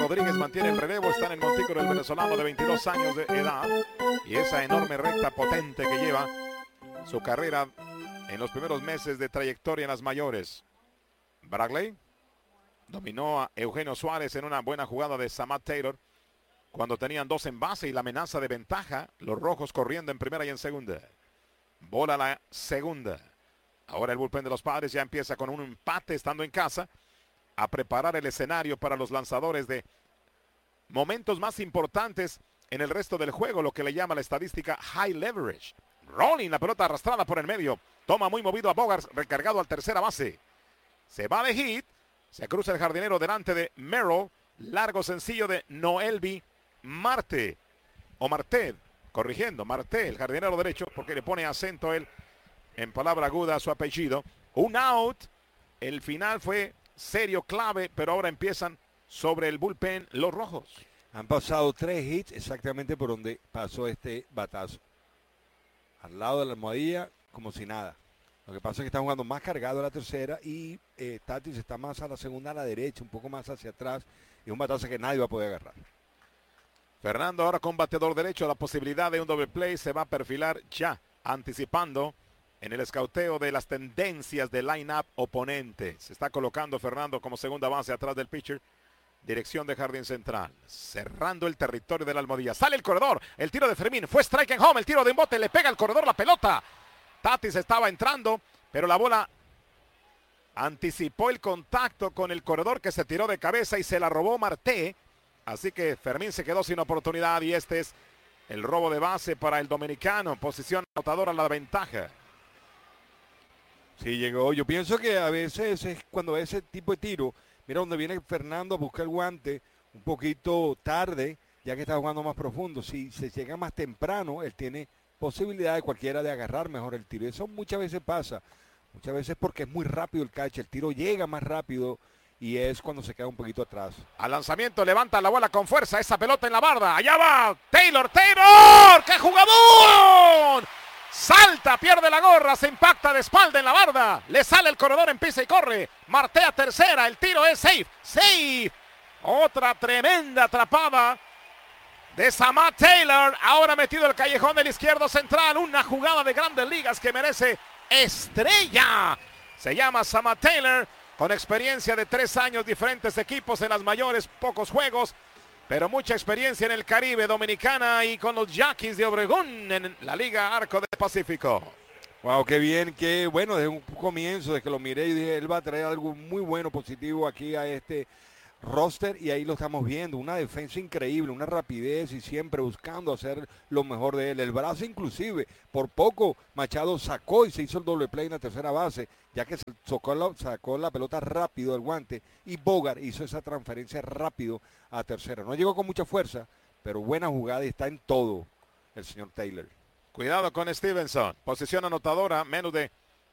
Rodríguez mantiene el relevo. Está en el montículo el venezolano de 22 años de edad. Y esa enorme recta potente que lleva su carrera en los primeros meses de trayectoria en las mayores. Bradley dominó a Eugenio Suárez en una buena jugada de Samad Taylor cuando tenían 2 en base y la amenaza de ventaja. Los rojos corriendo en primera y en segunda. Bola a la segunda. Ahora el bullpen de los Padres ya empieza con un empate estando en casa a preparar el escenario para los lanzadores de momentos más importantes en el resto del juego, lo que le llama la estadística high leverage. Rolling, la pelota arrastrada por el medio. Toma muy movido a Bogaerts, recargado al tercera base. Se va de hit. Se cruza el jardinero delante de Merrill. Largo sencillo de Noelvi Marte. O Marted, corrigiendo. Marte, el jardinero derecho, porque le pone acento él en palabra aguda a su apellido. Un out. El final fue serio, clave, pero ahora empiezan sobre el bullpen los rojos. Han pasado 3 hits exactamente por donde pasó este batazo. Al lado de la almohadilla, como si nada. Lo que pasa es que está jugando más cargado a la tercera y Tatis está más a la segunda a la derecha, un poco más hacia atrás. Y un batazo que nadie va a poder agarrar. Fernando ahora con bateador derecho. La posibilidad de un doble play se va a perfilar ya, anticipando en el escauteo de las tendencias del line-up oponente. Se está colocando Fernando como segunda base atrás del pitcher. Dirección de jardín central. Cerrando el territorio de la almohadilla. Sale el corredor. El tiro de Fermín. Fue strike en home. El tiro de un bote. Le pega al corredor la pelota. Tatis estaba entrando, pero la bola anticipó el contacto con el corredor que se tiró de cabeza y se la robó Marte. Así que Fermín se quedó sin oportunidad y este es el robo de base para el dominicano. Posición anotadora a la ventaja. Sí, llegó. Yo pienso que a veces es cuando ese tipo de tiro, mira donde viene Fernando a buscar el guante un poquito tarde, ya que está jugando más profundo. Si se llega más temprano, él tiene posibilidad de cualquiera de agarrar mejor el tiro. Eso muchas veces pasa. Muchas veces porque es muy rápido el catch. El tiro llega más rápido y es cuando se queda un poquito atrás. Al lanzamiento levanta la bola con fuerza. Esa pelota en la barda. Allá va Taylor. ¡Taylor! ¡Qué jugador! Salta, pierde la gorra, se impacta de espalda en la barda. Le sale el corredor, empieza y corre. Marte a tercera, el tiro es safe. Safe. Otra tremenda atrapada de Samad Taylor. Ahora metido el callejón del izquierdo central. Una jugada de Grandes Ligas que merece estrella. Se llama Samad Taylor, con experiencia de 3 años, diferentes equipos en las mayores, pocos juegos, pero mucha experiencia en el Caribe Dominicana y con los Yaquis de Obregón en la Liga Arco del Pacífico. Wow, qué bien, qué bueno, desde un comienzo, desde que lo miré y dije, él va a traer algo muy bueno, positivo aquí a este roster y ahí lo estamos viendo, una defensa increíble, una rapidez y siempre buscando hacer lo mejor de él. El brazo inclusive, por poco Machado sacó y se hizo el doble play en la tercera base, ya que sacó la pelota rápido del guante y Bogaerts hizo esa transferencia rápido a tercera. No llegó con mucha fuerza, pero buena jugada y está en todo el señor Taylor. Cuidado con Stevenson, posición anotadora, menos de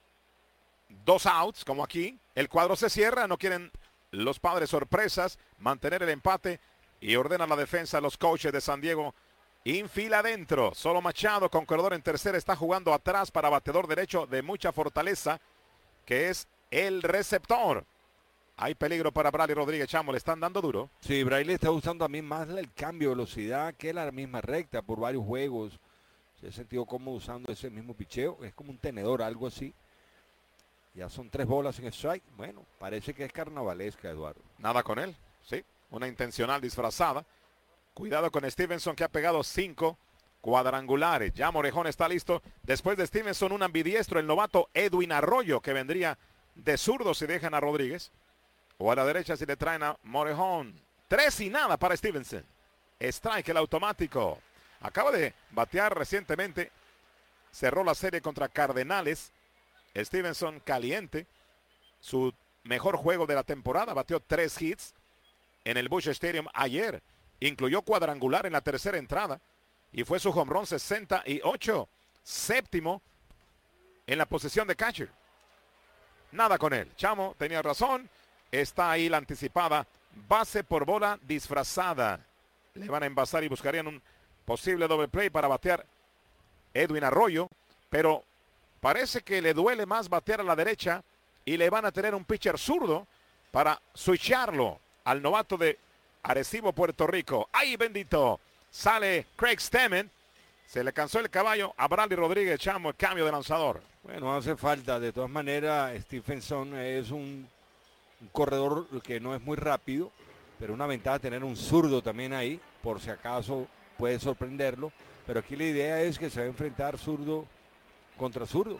2 outs, como aquí. El cuadro se cierra, no quieren los Padres sorpresas, mantener el empate y ordenan la defensa los coaches de San Diego. Infila adentro, solo Machado con corredor en tercera, está jugando atrás para bateador derecho de mucha fortaleza, que es el receptor. Hay peligro para Bradley Rodríguez, Chamo, le están dando duro. Sí, Bradley está usando también más el cambio de velocidad que la misma recta por varios juegos. Se ha sentido cómodo usando ese mismo picheo, es como un tenedor, algo así. Ya son 3 bolas en strike. Bueno, parece que es carnavalesca, Eduardo. Nada con él, sí, una intencional disfrazada. Cuidado con Stevenson, que ha pegado 5 cuadrangulares. Ya Morejón está listo. Después de Stevenson, un ambidiestro, el novato Edwin Arroyo, que vendría de zurdo si dejan a Rodríguez. O a la derecha si le traen a Morejón. 3-0 para Stevenson. Strike el automático. Acaba de batear recientemente. Cerró la serie contra Cardenales. Stevenson caliente. Su mejor juego de la temporada. Bateó 3 hits en el Busch Stadium ayer. Incluyó cuadrangular en la tercera entrada. Y fue su home run 68. Séptimo en la posición de catcher. Nada con él. Chamo tenía razón. Está ahí la anticipada. Base por bola disfrazada. Le van a envasar y buscarían un posible doble play para batear Edwin Arroyo. Pero parece que le duele más batear a la derecha. Y le van a tener un pitcher zurdo para switcharlo al novato de Arecibo, Puerto Rico. ¡Ay, bendito! Sale Craig Stammen. Se le cansó el caballo a Bradley Rodríguez, chamo, el cambio de lanzador. Bueno, hace falta. De todas maneras, Stephenson es un corredor que no es muy rápido, pero una ventaja tener un zurdo también ahí, por si acaso puede sorprenderlo. Pero aquí la idea es que se va a enfrentar zurdo contra zurdo.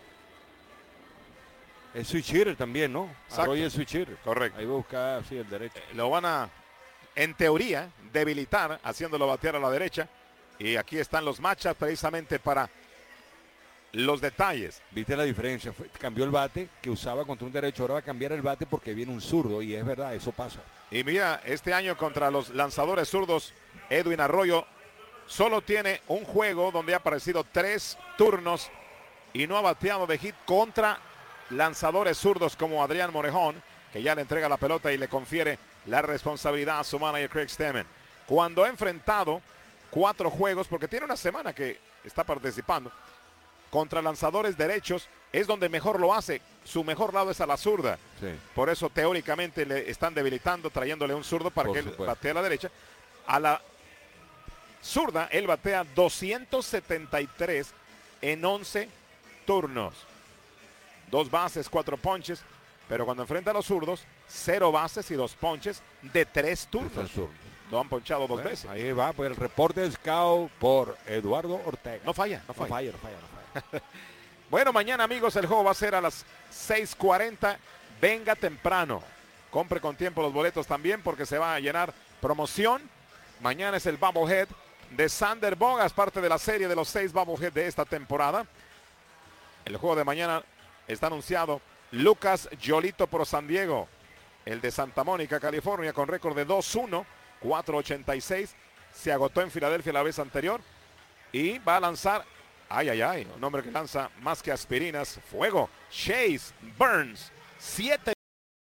Es switch hitter también, ¿no? Arroyo es switch hitter. Correcto. Ahí va a buscar, sí, el derecho. Lo van a, en teoría, debilitar, haciéndolo batear a la derecha. Y aquí están los matchups precisamente para los detalles. ¿Viste la diferencia? Cambió el bate que usaba contra un derecho, ahora va a cambiar el bate porque viene un zurdo, y es verdad, eso pasa. Y mira, este año contra los lanzadores zurdos, Edwin Arroyo solo tiene un juego donde ha aparecido 3 turnos y no ha bateado de hit contra lanzadores zurdos como Adrián Morejón, que ya le entrega la pelota y le confiere la responsabilidad a su manager Craig Stammen. Cuando ha enfrentado 4 juegos, porque tiene una semana que está participando, contra lanzadores derechos, es donde mejor lo hace. Su mejor lado es a la zurda. Sí. Por eso teóricamente le están debilitando, trayéndole un zurdo para que él batee a la derecha. A la zurda, él batea 273 en 11 turnos. 2 bases, 4 ponches. Pero cuando enfrenta a los zurdos, 0 bases y 2 ponches de 3 turnos. Lo han ponchado 2 veces. Ahí va, pues el reporte de scout por Eduardo Ortega. No falla. No falla. Bueno, mañana, amigos, el juego va a ser a las 6:40. Venga temprano. Compre con tiempo los boletos también porque se va a llenar promoción. Mañana es el Bubblehead de Xander Bogaerts, parte de la serie de los 6 Bubblehead de esta temporada. El juego de mañana está anunciado Lucas Yolito por San Diego. El de Santa Mónica, California, con récord de 2-1, 4.86. Se agotó en Filadelfia la vez anterior. Y va a lanzar, un hombre que lanza más que aspirinas, fuego. Chase Burns, 7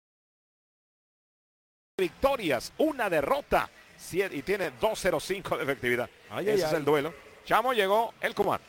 victorias, 1 derrota. Y tiene 2.05 de efectividad. Ese es el duelo. Chamo, llegó el Kumar.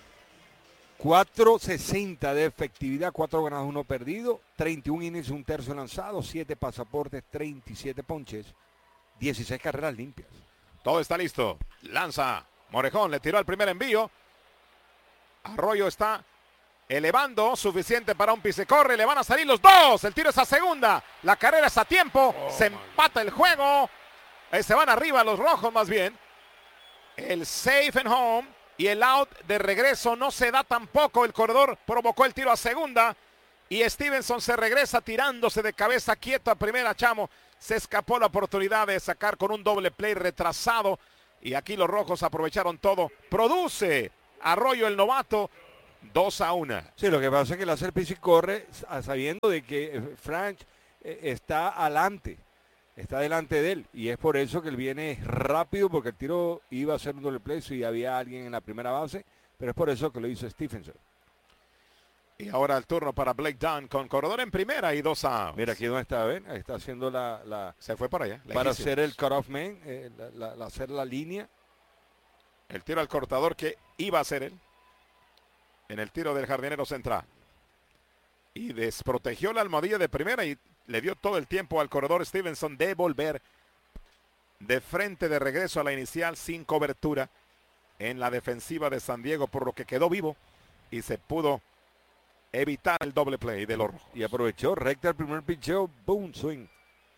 4.60 de efectividad, 4 ganados, 1 perdido, 31 innings, 1 tercio lanzado, 7 pasaportes, 37 ponches, 16 carreras limpias. Todo está listo. Lanza Morejón, le tiró el primer envío. Arroyo está elevando, suficiente para un pisecorre. Le van a salir los 2. El tiro es a segunda. La carrera es a tiempo. Se empata el juego. Se van arriba los rojos más bien. El safe and home y el out de regreso no se da tampoco. El corredor provocó el tiro a segunda. Y Stevenson se regresa tirándose de cabeza quieto a primera, chamo. Se escapó la oportunidad de sacar con un doble play retrasado. Y aquí los rojos aprovecharon todo. Produce Arroyo el novato. 2-1. Sí, lo que pasa es que el hacer pis y corre sabiendo de que Frank está adelante. Está delante de él. Y es por eso que él viene rápido, porque el tiro iba a ser un doble play si había alguien en la primera base. Pero es por eso que lo hizo Stephenson. Y ahora el turno para Blake Dunn con corredor en primera y 2 outs. Mira aquí donde está, ¿ven? Ahí está haciendo se fue para allá. Para hacer el cut-off man, hacer la línea. El tiro al cortador que iba a hacer él. En el tiro del jardinero central. Y desprotegió la almohadilla de primera y le dio todo el tiempo al corredor Stevenson de volver de frente de regreso a la inicial sin cobertura en la defensiva de San Diego, por lo que quedó vivo y se pudo evitar el doble play de los rojos. Y aprovechó recta el primer pitcheo, boom, swing.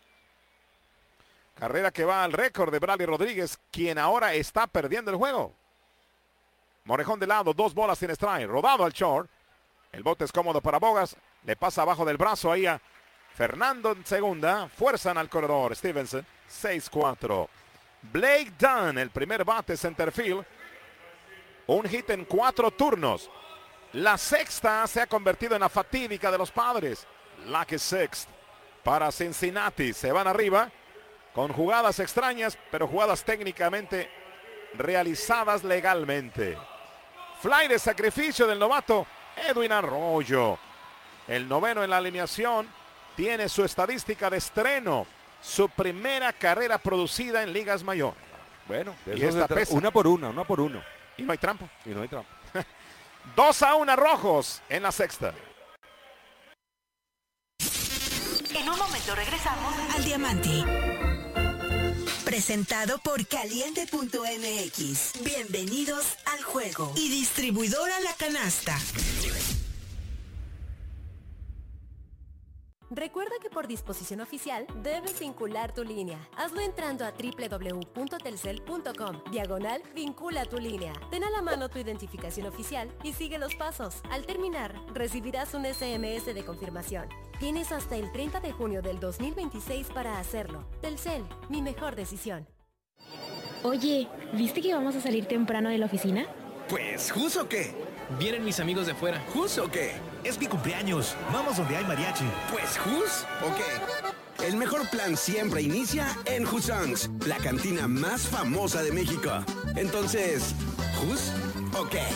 Carrera que va al récord de Bradley Rodríguez, quien ahora está perdiendo el juego. Morejón de lado, 2 bolas sin strike, rodado al short. El bote es cómodo para Bogaerts, le pasa abajo del brazo ahí a Fernando en segunda, fuerzan al corredor Stevenson, 6-4. Blake Dunn, el primer bate centerfield, un hit en 4 turnos. La sexta se ha convertido en la fatídica de los Padres. Lucky sixth para Cincinnati. Se van arriba con jugadas extrañas, pero jugadas técnicamente realizadas legalmente. Fly de sacrificio del novato Edwin Arroyo. El noveno en la alineación tiene su estadística de estreno. Su primera carrera producida en ligas mayores. Bueno, y esta pesa. Una por uno. Y no hay trampa. 2-1 rojos en la sexta. En un momento regresamos al Diamante. Presentado por Caliente.mx. Bienvenidos al juego. Y distribuidora La Canasta. Recuerda que por disposición oficial debes vincular tu línea. Hazlo entrando a www.telcel.com/vincula tu línea. Ten a la mano tu identificación oficial y sigue los pasos. Al terminar, recibirás un SMS de confirmación. Tienes hasta el 30 de junio del 2026 para hacerlo. Telcel, mi mejor decisión. Oye, ¿viste que vamos a salir temprano de la oficina? Pues, ¿jus o qué? Vienen mis amigos de fuera. ¿Jus o qué? Es mi cumpleaños. Vamos donde hay mariachi. Pues, ¿jus o qué? El mejor plan siempre inicia en Husangs, la cantina más famosa de México. Entonces, ¿jus o qué?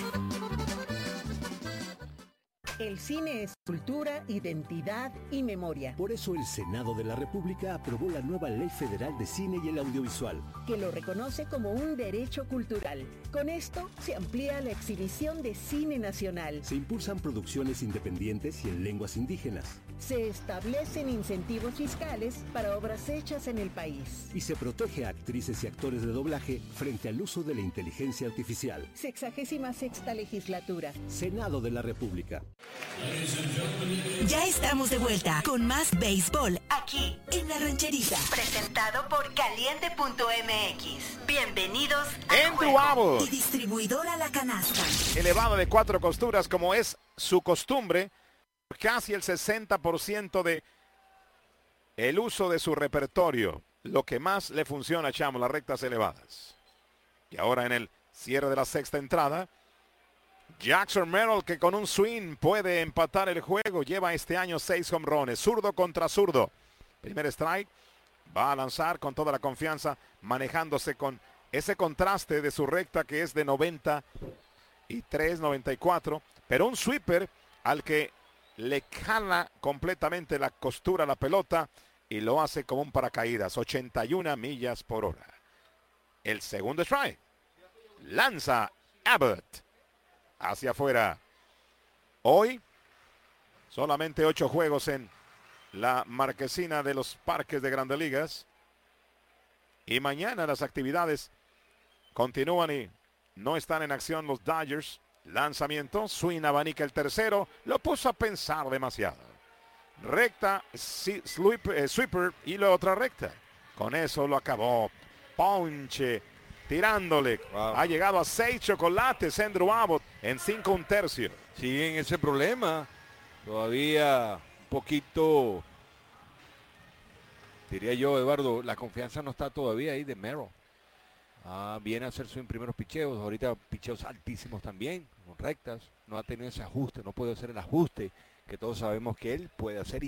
El cine es cultura, identidad y memoria. Por eso el Senado de la República aprobó la nueva Ley Federal de Cine y el Audiovisual, que lo reconoce como un derecho cultural. Con esto se amplía la exhibición de cine nacional. Se impulsan producciones independientes y en lenguas indígenas. Se establecen incentivos fiscales para obras hechas en el país. Y se protege a actrices y actores de doblaje frente al uso de la inteligencia artificial. 66ª legislatura. Senado de la República. Ya estamos de vuelta con más béisbol aquí en La Rancherita. Presentado por Caliente.mx. Bienvenidos al juego. Y distribuidora La Canasta. Elevado de 4 costuras como es su costumbre. Casi el 60% de el uso de su repertorio. Lo que más le funciona a Chamo, las rectas elevadas. Y ahora en el cierre de la sexta entrada, Jackson Merrill, que con un swing puede empatar el juego, lleva este año 6 home runs, zurdo contra zurdo. Primer strike, va a lanzar con toda la confianza, manejándose con ese contraste de su recta que es de 93, 94, pero un sweeper al que le jala completamente la costura a la pelota y lo hace como un paracaídas, 81 millas por hora. El segundo strike, lanza Abbott hacia afuera. Hoy, solamente 8 juegos en la marquesina de los parques de Grandes Ligas. Y mañana las actividades continúan y no están en acción los Dodgers. Lanzamiento, swing, abanica el tercero. Lo puso a pensar demasiado. Recta, sweeper y la otra recta. Con eso lo acabó. Ponche. Tirándole. Wow. Ha llegado a 6 chocolates Andrew Abbott en 5 1/3. Siguen ese problema. Todavía un poquito, diría yo, Eduardo, la confianza no está todavía ahí de Merrill. Viene a hacer sus primeros picheos. Ahorita picheos altísimos también, con rectas. No ha tenido ese ajuste, no puede hacer el ajuste que todos sabemos que él puede hacer.